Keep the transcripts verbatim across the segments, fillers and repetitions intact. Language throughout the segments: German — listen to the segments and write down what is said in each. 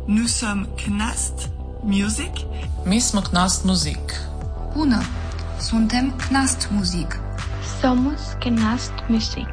Nous sommes Knast Music. Mi smo Knast Muzik. Bună! Suntem Knast Muzik. Somos Knast Muzik.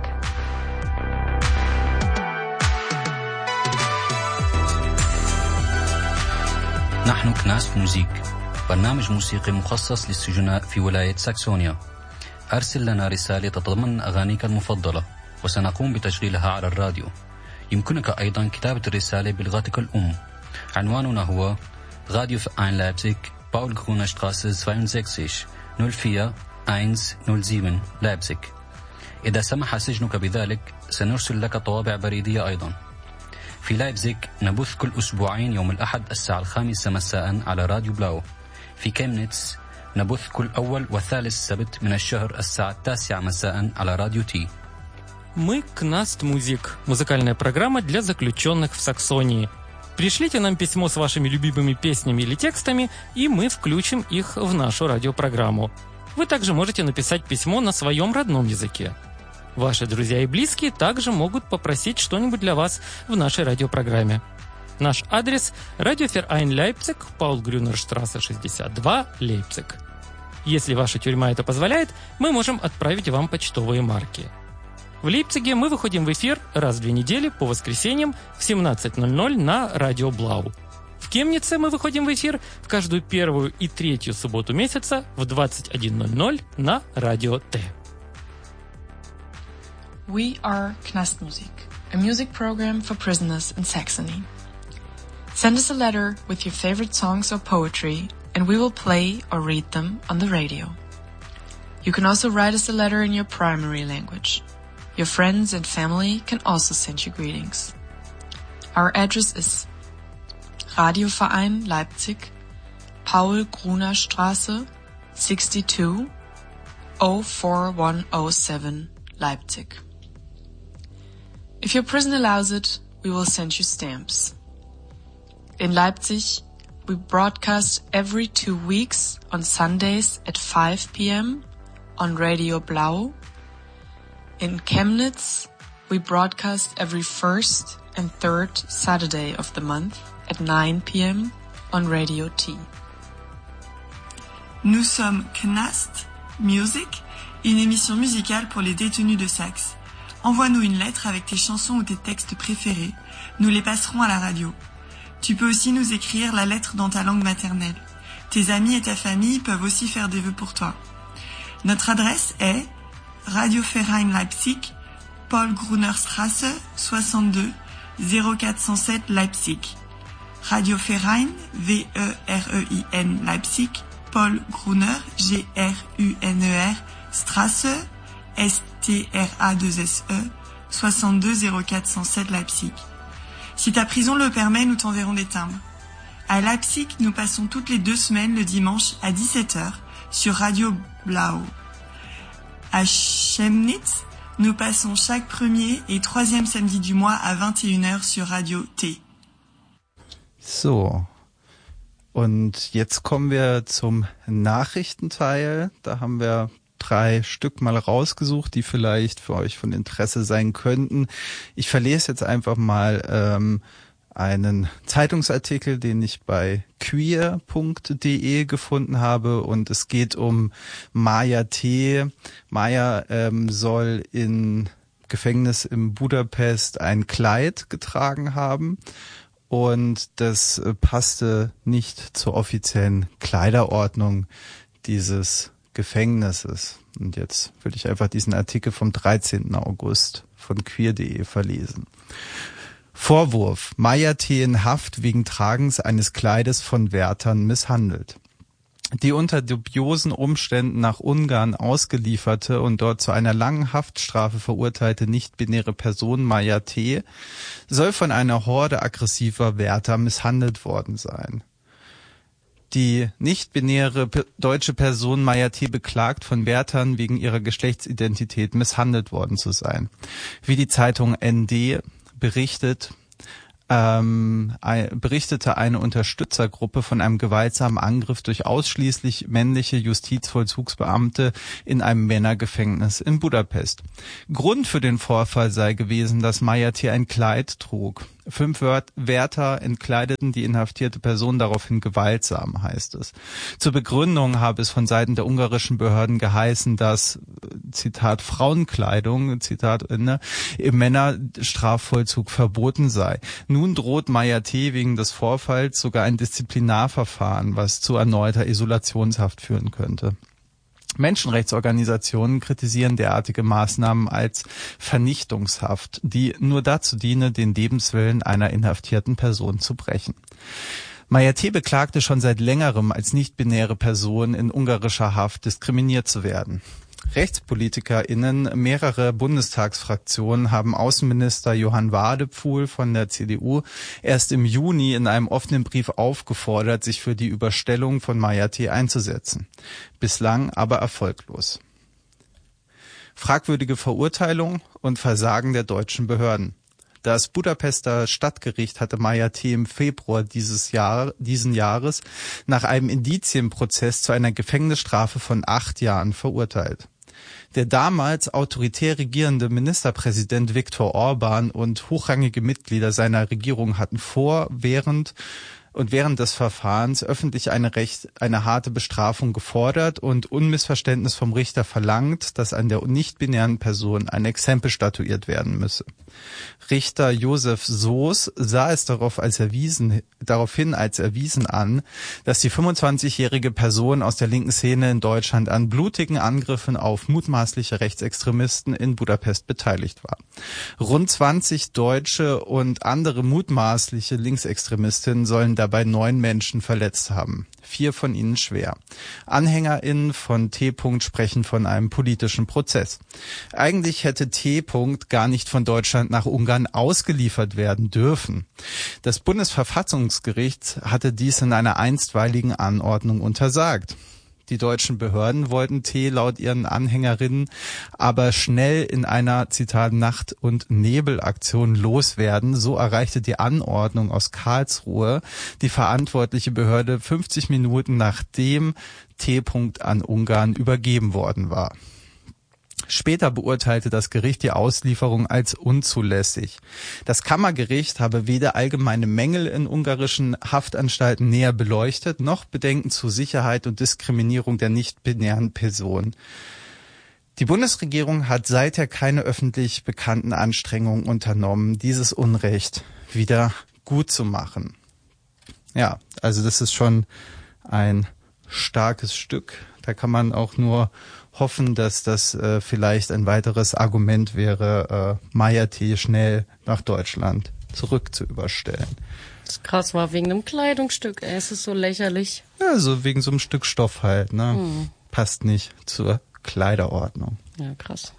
نحن كناست موزيك، برنامج موسيقي مخصص للسجناء في ولاية ساكسونيا. أرسل لنا رسالة تتضمن أغانيك المفضلة وسنقوم بتشغيلها على الراديو. يمكنك أيضا كتابة الرسالة بلغتك الأم. عنواننا هو راديو فيراين لايبزيغ باول غرونا شتراسة zweiundsechzig null vier eins null sieben لايبزيغ. إذا سمح سجنك بذلك سنرسل لك طوابع بريدية أيضا. في لايبزيغ نبث كل أسبوعين يوم الأحد الساعة الخامسة مساء على راديو بلاو. في كيمنيتس نبث كل أول وثالث سبت من الشهر الساعة التاسعة مساء على راديو تي. Мы Knast Muzik, музыкальная программа для заключенных в Саксонии. Пришлите нам письмо с вашими любимыми песнями или текстами, и мы включим их в нашу радиопрограмму. Вы также можете написать письмо на своем родном языке. Ваши друзья и близкие также могут попросить что-нибудь для вас в нашей радиопрограмме. Наш адрес – Радио Фераин Лейпциг, Паул-Грюнер-штрассе шестьдесят два, Лейпциг. Если ваша тюрьма это позволяет, мы можем отправить вам почтовые марки. В Лейпциге мы выходим в эфир раз в две недели по воскресеньям в семнадцать ноль ноль на Радио Блау. В Кемнице мы выходим в эфир в каждую первую и третью субботу месяца в двадцать один ноль ноль на Радио Т. We are Knast Muzik, a music program for prisoners in Saxony. Send us a letter with your favorite songs or poetry, and we will play or read them on the radio. You can also write us a letter in your primary language. Your friends and family can also send you greetings. Our address is Radioverein Leipzig, Paul-Gruner-Straße sixty-two, oh four one oh seven, Leipzig. If your prison allows it, we will send you stamps. In Leipzig, we broadcast every two weeks on Sundays at five p.m. on Radio Blau. In Chemnitz, we broadcast every first and third Saturday of the month at nine p.m. on Radio T. Nous sommes Knast Music, une émission musicale pour les détenus de Saxe. Envoie-nous une lettre avec tes chansons ou tes textes préférés. Nous les passerons à la radio. Tu peux aussi nous écrire la lettre dans ta langue maternelle. Tes amis et ta famille peuvent aussi faire des vœux pour toi. Notre adresse est Radio Verein Leipzig, Paul-Gruner-Straße soixante-deux, zéro quatre cent sept Leipzig. Radio Verein, V E R E I N Leipzig, Paul-Gruner, G R U N E R, Straße, S T R A deux S E, soixante-deux, zéro quatre cent sept Leipzig. Si ta prison le permet, nous t'enverrons des timbres. À Leipzig, nous passons toutes les deux semaines le dimanche à dix-sept heures sur Radio Blau. À Chemnitz, nous passons chaque premier et troisième samedi du mois à vingt et une heures sur Radio T. So, und jetzt kommen wir zum Nachrichtenteil. Da haben wir drei Stück mal rausgesucht, die vielleicht für euch von Interesse sein könnten. Ich verlese jetzt einfach mal ähm, einen Zeitungsartikel, den ich bei queer punkt de gefunden habe, und es geht um Maja T. Maja ähm, soll in Gefängnis in Budapest ein Kleid getragen haben, und das äh, passte nicht zur offiziellen Kleiderordnung dieses Gefängnisses. Und jetzt will ich einfach diesen Artikel vom dreizehnten August von queer punkt de verlesen. Vorwurf: Maja T. in Haft wegen Tragens eines Kleides von Wärtern misshandelt. Die unter dubiosen Umständen nach Ungarn ausgelieferte und dort zu einer langen Haftstrafe verurteilte nicht-binäre Person Maja T. soll von einer Horde aggressiver Wärter misshandelt worden sein. Die nicht-binäre pe- deutsche Person Maja T. beklagt, von Wärtern wegen ihrer Geschlechtsidentität misshandelt worden zu sein. Wie die Zeitung N D berichtet, ähm, ein, berichtete eine Unterstützergruppe von einem gewaltsamen Angriff durch ausschließlich männliche Justizvollzugsbeamte in einem Männergefängnis in Budapest. Grund für den Vorfall sei gewesen, dass Maja T. ein Kleid trug. Fünf Wärter entkleideten die inhaftierte Person daraufhin gewaltsam, heißt es. Zur Begründung habe es von Seiten der ungarischen Behörden geheißen, dass, Zitat, Frauenkleidung, Zitat, Ende, im Männerstrafvollzug verboten sei. Nun droht Mayate wegen des Vorfalls sogar ein Disziplinarverfahren, was zu erneuter Isolationshaft führen könnte. Menschenrechtsorganisationen kritisieren derartige Maßnahmen als Vernichtungshaft, die nur dazu diene, den Lebenswillen einer inhaftierten Person zu brechen. Mayate beklagte schon seit längerem, als nicht-binäre Person in ungarischer Haft diskriminiert zu werden. RechtspolitikerInnen mehrerer Bundestagsfraktionen haben Außenminister Johann Wadephul von der C D U erst im Juni in einem offenen Brief aufgefordert, sich für die Überstellung von Mayate einzusetzen. Bislang aber erfolglos. Fragwürdige Verurteilung und Versagen der deutschen Behörden. Das Budapester Stadtgericht hatte Mayate im Februar dieses Jahr, diesen Jahres nach einem Indizienprozess zu einer Gefängnisstrafe von acht Jahren verurteilt. Der damals autoritär regierende Ministerpräsident Viktor Orban und hochrangige Mitglieder seiner Regierung hatten vor, während und während des Verfahrens öffentlich eine recht, eine harte Bestrafung gefordert und unmissverständnis vom Richter verlangt, dass an der nicht-binären Person ein Exempel statuiert werden müsse. Richter Josef Soos sah es darauf als erwiesen, daraufhin als erwiesen an, dass die fünfundzwanzigjährige Person aus der linken Szene in Deutschland an blutigen Angriffen auf mutmaßliche Rechtsextremisten in Budapest beteiligt war. Rund zwanzig Deutsche und andere mutmaßliche Linksextremistinnen sollen dabei neun Menschen verletzt haben. Vier von ihnen schwer. AnhängerInnen von T. sprechen von einem politischen Prozess. Eigentlich hätte T. gar nicht von Deutschland nach Ungarn ausgeliefert werden dürfen. Das Bundesverfassungsgericht hatte dies in einer einstweiligen Anordnung untersagt. Die deutschen Behörden wollten T. laut ihren Anhängerinnen aber schnell in einer, Zitat, Nacht- und Nebelaktion loswerden. So erreichte die Anordnung aus Karlsruhe die verantwortliche Behörde fünfzig Minuten nachdem T. an Ungarn übergeben worden war. Später beurteilte das Gericht die Auslieferung als unzulässig. Das Kammergericht habe weder allgemeine Mängel in ungarischen Haftanstalten näher beleuchtet, noch Bedenken zu Sicherheit und Diskriminierung der nicht-binären Person. Die Bundesregierung hat seither keine öffentlich bekannten Anstrengungen unternommen, dieses Unrecht wieder gut zu machen. Ja, also das ist schon ein starkes Stück. Da kann man auch nur hoffen, dass das äh, vielleicht ein weiteres Argument wäre, äh, Mayate schnell nach Deutschland zurück zu überstellen. Das ist krass, war wegen einem Kleidungsstück, ey, es ist so lächerlich. Ja, so wegen so einem Stück Stoff halt, ne? Hm. Passt nicht zur Kleiderordnung. Ja, krass.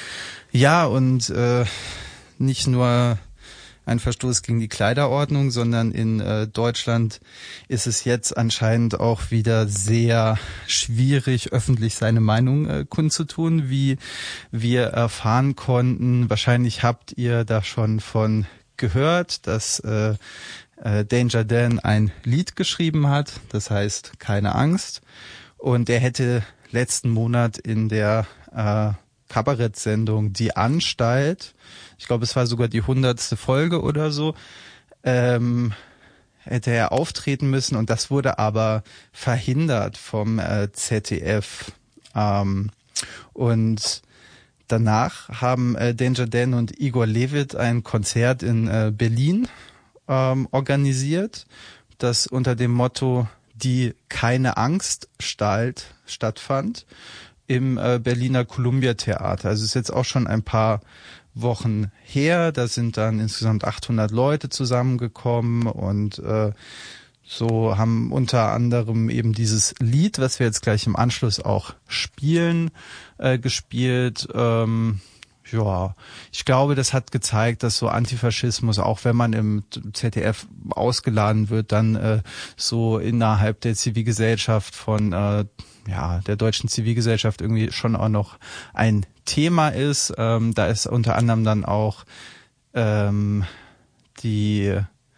Ja, und äh, nicht nur ein Verstoß gegen die Kleiderordnung, sondern in äh, Deutschland ist es jetzt anscheinend auch wieder sehr schwierig, öffentlich seine Meinung äh, kundzutun, wie wir erfahren konnten. Wahrscheinlich habt ihr da schon von gehört, dass äh, äh, Danger Dan ein Lied geschrieben hat, das heißt Keine Angst. Und er hätte letzten Monat in der äh, Kabarettsendung Die Anstalt, ich glaube, es war sogar die hundertste Folge oder so, ähm, hätte er auftreten müssen und das wurde aber verhindert vom äh, Z D F. Ähm, und danach haben äh, Danger Dan und Igor Levit ein Konzert in äh, Berlin ähm, organisiert, das unter dem Motto Die Keine Angst Stalt stattfand im äh, Berliner Columbia Theater. Also ist jetzt auch schon ein paar Wochen her. Da sind dann insgesamt achthundert Leute zusammengekommen und äh, so haben unter anderem eben dieses Lied, was wir jetzt gleich im Anschluss auch spielen, äh, gespielt. Ähm, ja, ich glaube, das hat gezeigt, dass so Antifaschismus, auch wenn man im Z D F ausgeladen wird, dann äh, so innerhalb der Zivilgesellschaft von äh, ja der deutschen Zivilgesellschaft irgendwie schon auch noch ein Thema ist. Ähm, da ist unter anderem dann auch ähm, die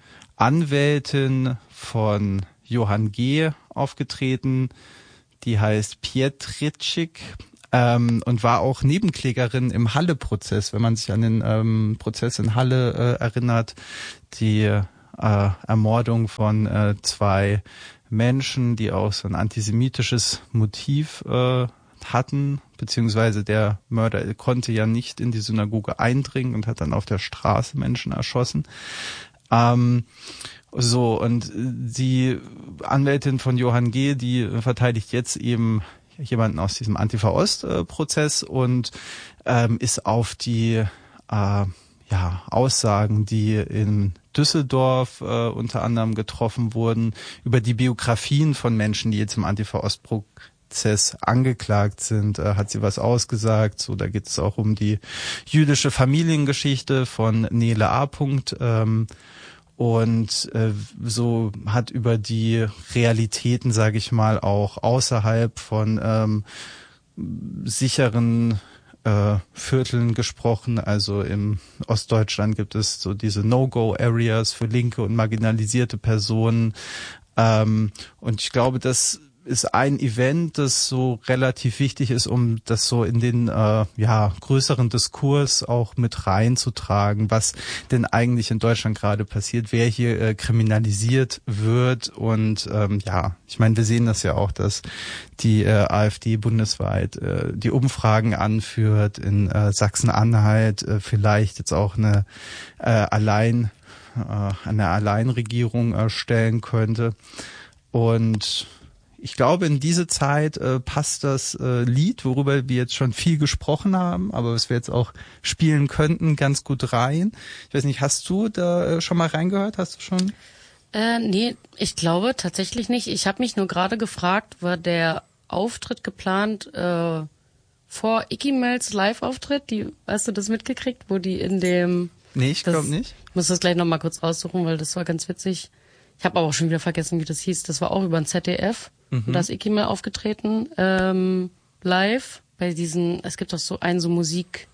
Anwältin von Johann G. aufgetreten, die heißt Pietrzyk. ähm, und war auch Nebenklägerin im Halle-Prozess, wenn man sich an den ähm, Prozess in Halle äh, erinnert, die äh, Ermordung von äh, zwei Menschen, die auch so ein antisemitisches Motiv äh, hatten, beziehungsweise der Mörder konnte ja nicht in die Synagoge eindringen und hat dann auf der Straße Menschen erschossen. Ähm, so, und die Anwältin von Johann G., die verteidigt jetzt eben jemanden aus diesem Antifa-Ost-Prozess und ähm, ist auf die äh, ja, Aussagen, die in Düsseldorf äh, unter anderem getroffen wurden, über die Biografien von Menschen, die jetzt im Antifa-Ost-Prozess angeklagt sind, äh, hat sie was ausgesagt. So, da geht es auch um die jüdische Familiengeschichte von Nele A. Ähm, und äh, so hat über die Realitäten, sage ich mal, auch außerhalb von ähm, sicheren äh, Vierteln gesprochen. Also im Ostdeutschland gibt es so diese No-Go-Areas für linke und marginalisierte Personen. Ähm, und ich glaube, das ist ein Event, das so relativ wichtig ist, um das so in den äh, ja größeren Diskurs auch mit reinzutragen, was denn eigentlich in Deutschland gerade passiert, wer hier äh, kriminalisiert wird. Und ähm, ja, ich meine, wir sehen das ja auch, dass die äh, AfD bundesweit äh, die Umfragen anführt, in äh, Sachsen-Anhalt äh, vielleicht jetzt auch eine äh, allein äh, eine Alleinregierung äh, stellen könnte. Und ich glaube, in diese Zeit äh, passt das äh, Lied, worüber wir jetzt schon viel gesprochen haben, aber was wir jetzt auch spielen könnten, ganz gut rein. Ich weiß nicht, hast du da äh, schon mal reingehört? Hast du schon? Äh, nee, ich glaube tatsächlich nicht. Ich habe mich nur gerade gefragt, war der Auftritt geplant äh, vor Icky Mels Live-Auftritt? Die, hast du das mitgekriegt, wo die in dem... Nee, ich glaube nicht. Ich muss das gleich nochmal kurz raussuchen, weil das war ganz witzig. Ich habe aber auch schon wieder vergessen, wie das hieß. Das war auch über ein Z D F. Mhm. Und da ist Icky Mel aufgetreten, ähm, live, bei diesen, es gibt doch so einen so Musik,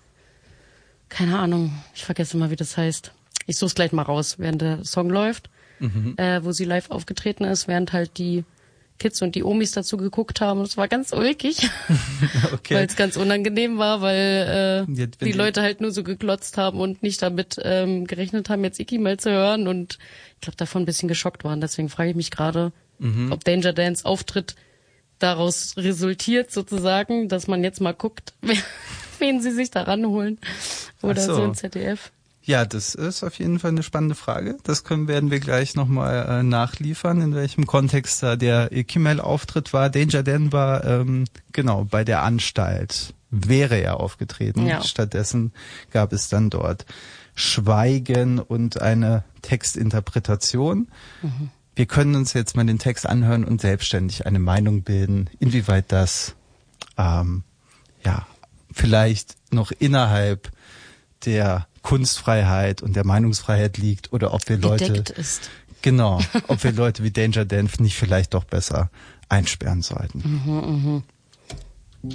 keine Ahnung, ich vergesse mal, wie das heißt. Ich suche es gleich mal raus, während der Song läuft, mhm. äh, wo sie live aufgetreten ist, während halt die Kids und die Omis dazu geguckt haben. Es war ganz ulkig, okay. Weil es ganz unangenehm war, weil äh, jetzt, die Leute halt nur so geklotzt haben und nicht damit ähm, gerechnet haben, jetzt Icky Mel zu hören und ich glaube, davon ein bisschen geschockt waren. Deswegen frage ich mich gerade, mhm. ob Danger Dans Auftritt daraus resultiert sozusagen, dass man jetzt mal guckt, wen sie sich da ranholen oder so. so ein Z D F. Ja, das ist auf jeden Fall eine spannende Frage. Das können werden wir gleich nochmal äh, nachliefern, in welchem Kontext da der Icky Mel Auftritt war. Danger Dan war ähm, genau bei der Anstalt, wäre er aufgetreten. Ja. Stattdessen gab es dann dort Schweigen und eine Textinterpretation. Mhm. Wir können uns jetzt mal den Text anhören und selbstständig eine Meinung bilden, inwieweit das ähm, ja vielleicht noch innerhalb der Kunstfreiheit und der Meinungsfreiheit liegt oder ob wir Leute gedeckt ist. Genau, ob wir Leute wie Danger Dan nicht vielleicht doch besser einsperren sollten. Mhm, mh.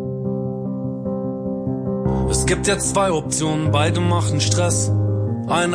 Es gibt jetzt zwei Optionen, beide machen Stress. Eine